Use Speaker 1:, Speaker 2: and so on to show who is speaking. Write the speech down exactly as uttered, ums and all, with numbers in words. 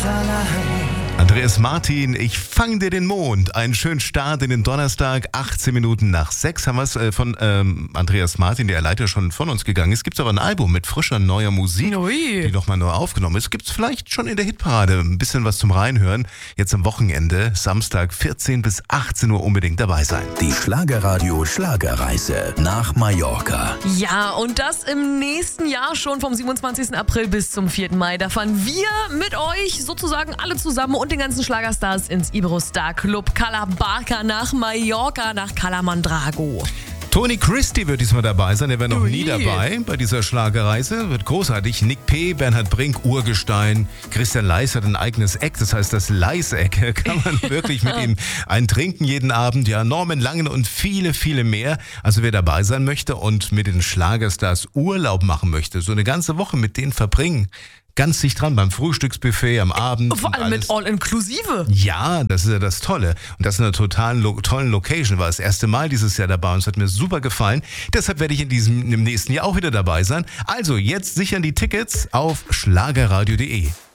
Speaker 1: Andreas Martin, ich fang dir den Mond. Einen schönen Start in den Donnerstag, achtzehn Minuten nach sechs haben wir es äh, von ähm, Andreas Martin, der leider schon von uns gegangen ist. Gibt aber ein Album mit frischer, neuer Musik,
Speaker 2: Ui.
Speaker 1: die nochmal neu aufgenommen ist. Gibt es vielleicht schon in der Hitparade ein bisschen was zum Reinhören. Jetzt am Wochenende, Samstag, vierzehn bis achtzehn Uhr unbedingt dabei sein.
Speaker 3: Die Schlagerradio Schlagerreise nach Mallorca.
Speaker 2: Ja, und das im nächsten Jahr schon vom siebenundzwanzigsten April bis zum vierten Mai. Da fahren wir mit euch sozusagen alle zusammen und den ganzen Schlagerstars ins Iberostar Club Cala Barca nach Mallorca, nach Cala Mandrago.
Speaker 1: Tony Christie wird diesmal dabei sein, der wäre noch
Speaker 2: Ui.
Speaker 1: nie dabei bei dieser Schlagerreise. Wird großartig. Nick P., Bernhard Brink, Urgestein, Christian Leis hat ein eigenes Eck, das heißt das Leis-Eck. Kann man wirklich mit ihm einen trinken jeden Abend. Ja, Norman Langen und viele, viele mehr. Also wer dabei sein möchte und mit den Schlagerstars Urlaub machen möchte, so eine ganze Woche mit denen verbringen, ganz dicht dran beim Frühstücksbuffet am Abend.
Speaker 2: Vor allem mit All-Inclusive.
Speaker 1: Ja, das ist ja das Tolle. Und das in einer total lo- tollen Location. War das erste Mal dieses Jahr dabei und es hat mir super gefallen. Deshalb werde ich in diesem, im nächsten Jahr auch wieder dabei sein. Also jetzt sichern die Tickets auf schlagerradio punkt de.